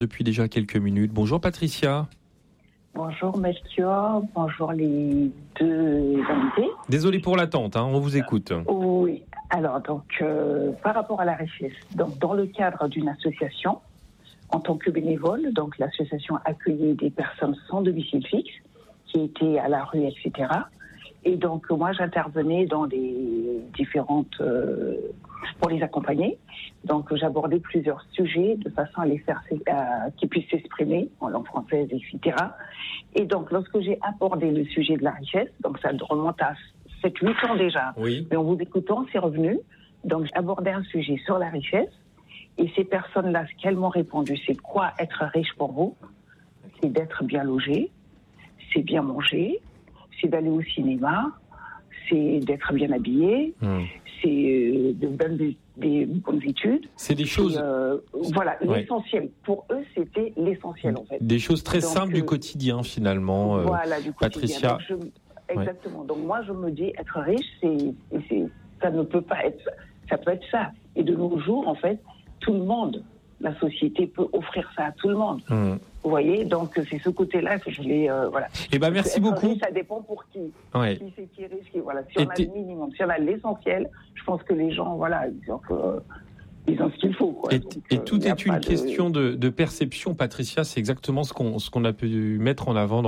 Depuis déjà quelques minutes. Bonjour Patricia. Bonjour Melchior, bonjour les deux invités. Désolé pour l'attente, on vous écoute. Oui, alors donc par rapport à la richesse, donc dans le cadre d'une association, en tant que bénévole, donc l'association accueillait des personnes sans domicile fixe, qui étaient à la rue, etc. Et donc moi j'intervenais dans les différentes pour les accompagner. Donc j'abordais plusieurs sujets de façon à les faire qu'ils puissent s'exprimer en langue française, etc. Et donc lorsque j'ai abordé le sujet de la richesse, donc ça remonte à 7-8 ans déjà. Oui. Mais en vous écoutant, c'est revenu. Donc j'ai abordé un sujet sur la richesse. Et ces personnes-là, ce qu'elles m'ont répondu, c'est quoi être riche pour vous? C'est d'être bien logé, c'est bien manger, c'est d'aller au cinéma, c'est d'être bien habillé, c'est de donner des bonnes études. C'est des choses... voilà, l'essentiel. Pour eux, c'était l'essentiel, en fait. Des choses très simples du quotidien, finalement. Voilà, du quotidien. Patricia. Exactement. Donc moi, je me dis, être riche, ça ne peut pas être... Ça peut être ça. Et de nos jours, en fait, tout le monde, la société peut offrir ça à tout le monde. Vous voyez, donc c'est ce côté-là que je voulais, voilà. Eh ben merci beaucoup. Riche, ça dépend pour qui. Ouais. Qui c'est qui est riche, voilà. Si on a le minimum, si on a l'essentiel, je pense que les gens, voilà, ils ont ce qu'il faut, quoi. Et tout est une question de perception, Patricia. C'est exactement ce qu'on a pu mettre en avant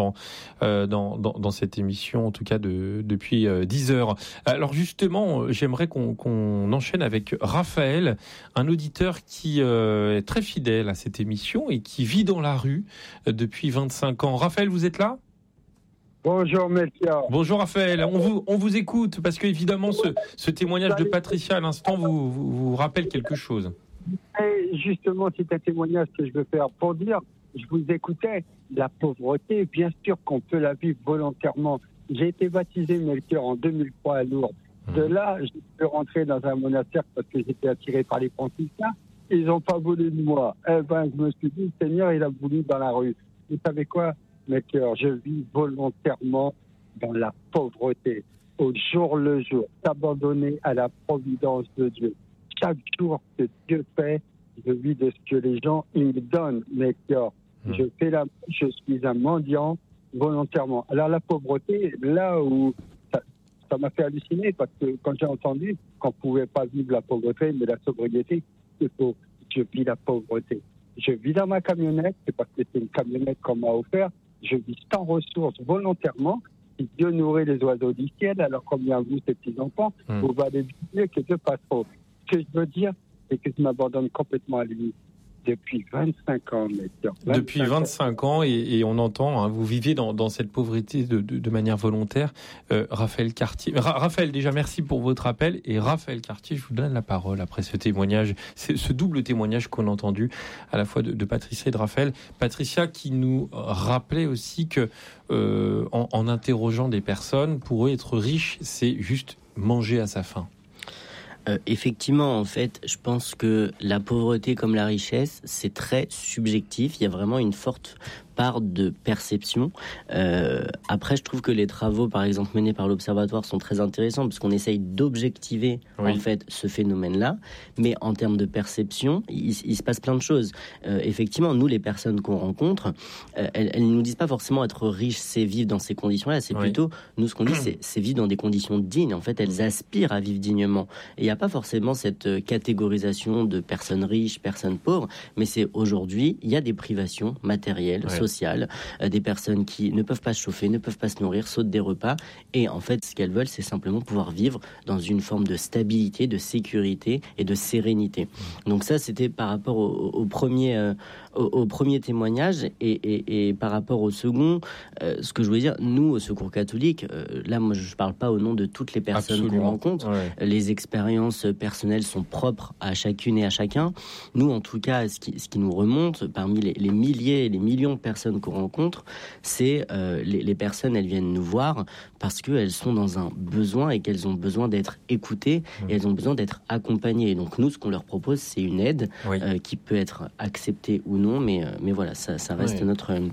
dans cette émission, en tout cas depuis 10 heures. Alors justement, j'aimerais qu'on enchaîne avec Raphaël, un auditeur qui est très fidèle à cette émission et qui vit dans la rue depuis 25 ans. Raphaël, vous êtes là ? Bonjour Melchior. Bonjour Raphaël, on vous écoute parce que évidemment ce témoignage de Patricia à l'instant vous rappelle quelque chose. Et justement, c'est un témoignage que je veux faire pour dire, je vous écoutais, la pauvreté, bien sûr qu'on peut la vivre volontairement. J'ai été baptisé Melchior en 2003 à Lourdes. De là, j'ai pu rentrer dans un monastère parce que j'étais attiré par les franciscains. Ils n'ont pas voulu de moi. Eh ben, je me suis dit, le Seigneur, il a voulu dans la rue. Vous savez quoi? Melchior, je vis volontairement dans la pauvreté, au jour le jour, s'abandonner à la providence de Dieu. Chaque jour que Dieu fait, je vis de ce que les gens ils me donnent, Melchior. Je suis un mendiant volontairement. Alors la pauvreté, là où ça m'a fait halluciner, parce que quand j'ai entendu qu'on ne pouvait pas vivre la pauvreté, mais la sobriété, c'est faux. Je vis la pauvreté. Je vis dans ma camionnette, c'est parce que c'est une camionnette qu'on m'a offert. Je vis sans ressources volontairement. Si Dieu nourrit les oiseaux du ciel, alors combien vous, ces petits-enfants, vous valez mieux que Dieu pas trop. Ce que je veux dire, c'est que je m'abandonne complètement à lui depuis 25 ans. Depuis 25 ans, et on entend, vous vivez dans cette pauvreté de manière volontaire. Raphaël Cartier. Raphaël, déjà, merci pour votre appel. Et Raphaël Cartier, je vous donne la parole après ce témoignage, ce double témoignage qu'on a entendu, à la fois de Patricia et de Raphaël. Patricia qui nous rappelait aussi que, en interrogeant des personnes, pour eux, être riche, c'est juste manger à sa faim. Effectivement, en fait, je pense que la pauvreté comme la richesse, c'est très subjectif. Il y a vraiment une forte part de perception. Après, je trouve que les travaux, par exemple, menés par l'Observatoire sont très intéressants parce qu'on essaye d'objectiver, en fait, ce phénomène-là. Mais en termes de perception, il se passe plein de choses. Effectivement, nous, les personnes qu'on rencontre, elles ne nous disent pas forcément être riches, c'est vivre dans ces conditions-là. C'est plutôt, nous, ce qu'on dit, c'est vivre dans des conditions dignes. En fait, elles aspirent à vivre dignement. Et il n'y a pas forcément cette catégorisation de personnes riches, personnes pauvres, mais c'est aujourd'hui, il y a des privations matérielles, sociales, des personnes qui ne peuvent pas se chauffer, ne peuvent pas se nourrir, sautent des repas, et en fait, ce qu'elles veulent, c'est simplement pouvoir vivre dans une forme de stabilité, de sécurité et de sérénité. Donc ça, c'était par rapport au premier témoignage, et par rapport au second, ce que je voulais dire, nous, au Secours catholique, là, moi, je ne parle pas au nom de toutes les personnes qu'on rencontre. Les expériences personnelles sont propres à chacune et à chacun. Nous, en tout cas, ce qui nous remonte, parmi les milliers et les millions de personnes qu'on rencontre, c'est les personnes, elles viennent nous voir parce qu'elles sont dans un besoin et qu'elles ont besoin d'être écoutées et elles ont besoin d'être accompagnées. Et donc nous, ce qu'on leur propose, c'est une aide qui peut être acceptée ou non, mais voilà, ça reste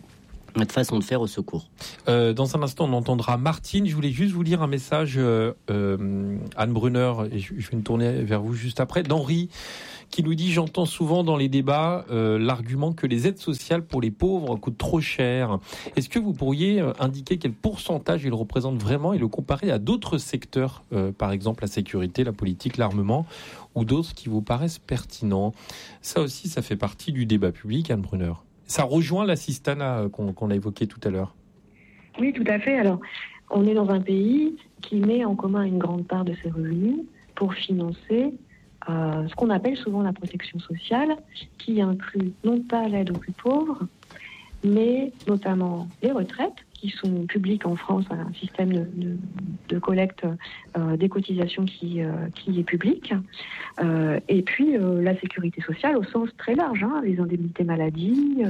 notre façon de faire au secours. Dans un instant, on entendra Martine. Je voulais juste vous lire un message, Anne Brunner, et je vais me tourner vers vous juste après, d'Henri, qui nous dit: j'entends souvent dans les débats l'argument que les aides sociales pour les pauvres coûtent trop cher. Est-ce que vous pourriez indiquer quel pourcentage ils représentent vraiment et le comparer à d'autres secteurs, par exemple la sécurité, la politique, l'armement, ou d'autres qui vous paraissent pertinents? Ça aussi, ça fait partie du débat public, Anne Brunner. Ça rejoint l'assistanat qu'on a évoqué tout à l'heure. Oui, tout à fait. Alors, on est dans un pays qui met en commun une grande part de ses revenus pour financer ce qu'on appelle souvent la protection sociale, qui inclut non pas l'aide aux plus pauvres, mais notamment les retraites, qui sont publiques en France, un système de collecte des cotisations qui est public, et puis la sécurité sociale au sens très large, les indemnités maladie,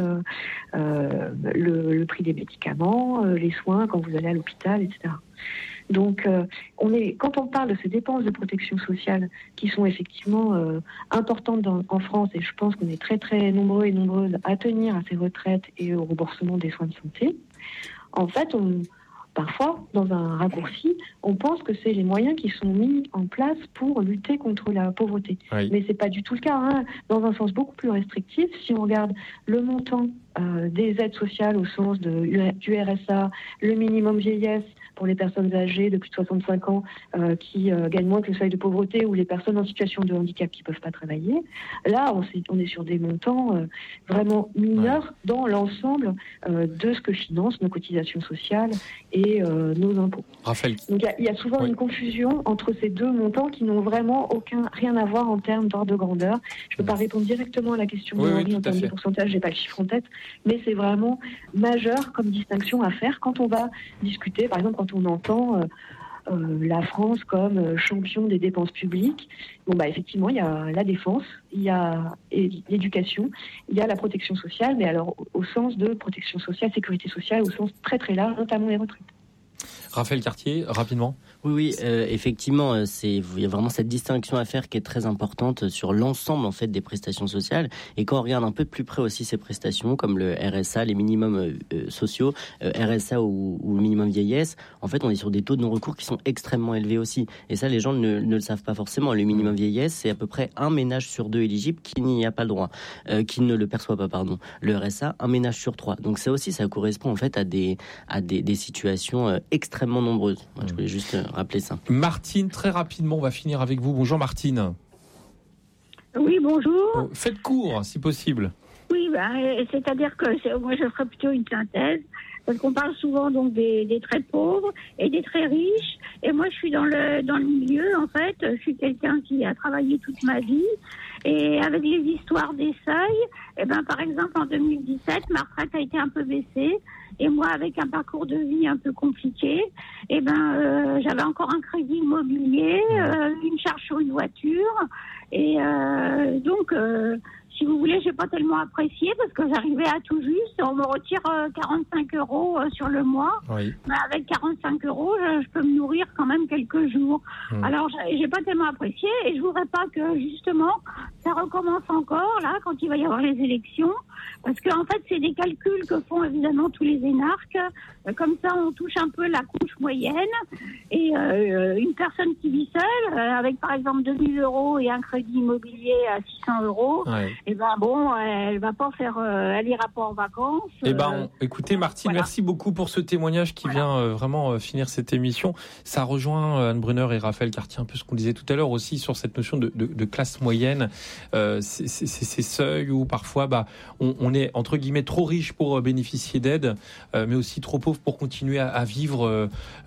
le prix des médicaments, les soins quand vous allez à l'hôpital, etc. Donc, quand on parle de ces dépenses de protection sociale qui sont effectivement importantes en France, et je pense qu'on est très très nombreux et nombreuses à tenir à ces retraites et au remboursement des soins de santé, en fait, parfois, dans un raccourci, on pense que c'est les moyens qui sont mis en place pour lutter contre la pauvreté. Oui. Mais c'est pas du tout le cas, dans un sens beaucoup plus restrictif. Si on regarde le montant des aides sociales au sens du RSA, le minimum vieillesse pour les personnes âgées de plus de 65 ans qui gagnent moins que le seuil de pauvreté, ou les personnes en situation de handicap qui ne peuvent pas travailler, là, on est sur des montants vraiment mineurs dans l'ensemble de ce que financent nos cotisations sociales et nos impôts. Raphaël. Donc il y a souvent une confusion entre ces deux montants qui n'ont vraiment rien à voir en termes d'ordre de grandeur. Je ne peux pas répondre directement à la question de Henri en termes de pourcentage, je n'ai pas le chiffre en tête, mais c'est vraiment majeur comme distinction à faire quand on va discuter, par exemple quand on entend la France comme champion des dépenses publiques. Effectivement, il y a la défense, il y a l'éducation, il y a la protection sociale, mais alors au sens de protection sociale, sécurité sociale, au sens très très large, notamment les retraites. Raphaël Cartier, rapidement. Oui, effectivement, il y a vraiment cette distinction à faire qui est très importante sur l'ensemble en fait des prestations sociales. Et quand on regarde un peu de plus près aussi ces prestations, comme le RSA, les minimums sociaux, RSA ou le minimum vieillesse, en fait, on est sur des taux de non-recours qui sont extrêmement élevés aussi. Et ça, les gens ne le savent pas forcément. Le minimum vieillesse, c'est à peu près un ménage sur 2 éligible qui n'y a pas le droit, qui ne le perçoit pas, pardon. Le RSA, un ménage sur 3. Donc ça aussi, ça correspond en fait à des situations extrêmement nombreuses. Moi, je voulais juste rappeler ça. Martine, très rapidement, on va finir avec vous. Bonjour Martine. Oui, bonjour. Faites court, si possible. Oui, c'est-à-dire que moi je ferai plutôt une synthèse, parce qu'on parle souvent donc des très pauvres et des très riches. Et moi je suis dans le milieu, en fait. Je suis quelqu'un qui a travaillé toute ma vie. Et avec les histoires des seuils, par exemple en 2017, ma retraite a été un peu baissée. Et moi, avec un parcours de vie un peu compliqué, j'avais encore un crédit immobilier, une charge sur une voiture. Et donc, si vous voulez, j'ai pas tellement apprécié parce que j'arrivais à tout juste. On me retire 45 € sur le mois. Oui. Mais avec 45 €, je peux me nourrir quand même quelques jours. Alors, j'ai pas tellement apprécié et je voudrais pas que, justement, ça recommence encore, là, quand il va y avoir les élections. Parce qu'en fait, c'est des calculs que font évidemment tous les énarques. Comme ça, on touche un peu la couche moyenne. Et une personne qui vit seule, avec par exemple 2 000 € et un crédit immobilier à 600 €, elle va pas elle ira pas en vacances. Écoutez, Martine, merci beaucoup pour ce témoignage qui vient vraiment finir cette émission. Ça rejoint Anne Brunner et Raphaël Cartier, un peu ce qu'on disait tout à l'heure aussi sur cette notion de classe moyenne. Ces seuils où parfois on est entre guillemets trop riche pour bénéficier d'aide, mais aussi trop pauvre pour continuer à vivre,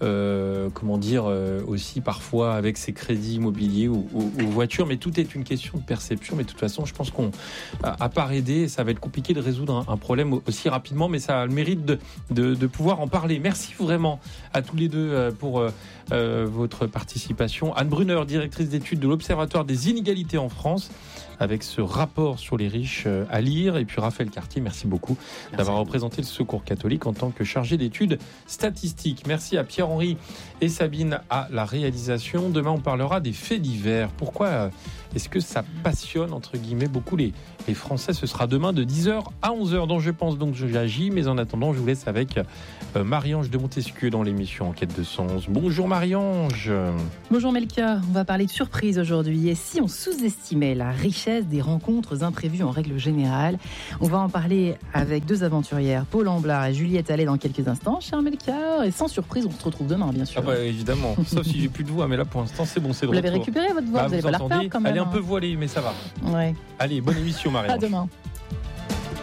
aussi parfois avec ses crédits immobiliers ou voitures. Mais tout est une question de perception. Mais de toute façon, je pense qu'on, à part aider, ça va être compliqué de résoudre un problème aussi rapidement, mais ça a le mérite de pouvoir en parler. Merci vraiment à tous les deux pour votre participation. Anne Brunner, directrice d'études de l'Observatoire des inégalités en France, avec ce rapport sur les riches à lire. Et puis Raphaël Cartier, merci beaucoup d'avoir représenté le Secours catholique en tant que chargé d'études statistiques. Merci à Pierre-Henri et Sabine à la réalisation. Demain, on parlera des faits divers. Pourquoi est-ce que ça passionne, entre guillemets, beaucoup les Français? Ce sera demain de 10h à 11h, dont je pense donc j'agis. Mais en attendant, je vous laisse avec Marie-Ange de Montesquieu dans l'émission Enquête de sens. Bonjour Marie-Ange. Bonjour Melchior, on va parler de surprise aujourd'hui. Et si on sous-estimait la richesse des rencontres imprévues en règle générale? On va en parler avec deux aventurières, Paul Amblard et Juliette Allais, dans quelques instants, cher Melchior. Et sans surprise, on se retrouve demain, bien sûr. Ah bah évidemment, sauf si j'ai plus de voix, mais là pour l'instant c'est bon, c'est de Vous l'avez retour. récupéré votre voix, vous n'allez pas la reperdre quand même. Elle est un peu voilée, mais ça va. Ouais. Allez, bonne émission Marie-Ange. À demain.